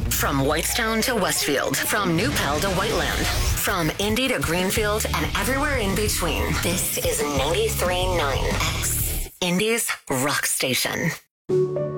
From Whitestone to Westfield, from New Pell to Whiteland, from Indy to Greenfield and everywhere in between. This is 93.9 X, Indy's rock station.